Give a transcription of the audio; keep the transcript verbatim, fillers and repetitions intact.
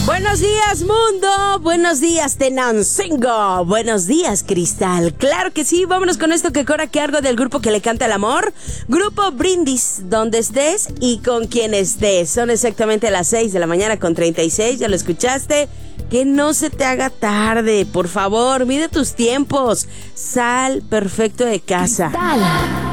Buenos días, mundo. Buenos días, Tenancingo. Buenos días, Cristal. Claro que sí, vámonos con esto que cora que algo del grupo que le canta el amor. Grupo Brindis, donde estés y con quien estés. Son exactamente las seis de la mañana con treinta y seis, ya lo escuchaste. Que no se te haga tarde, por favor, mide tus tiempos. Sal perfecto de casa. Cristal.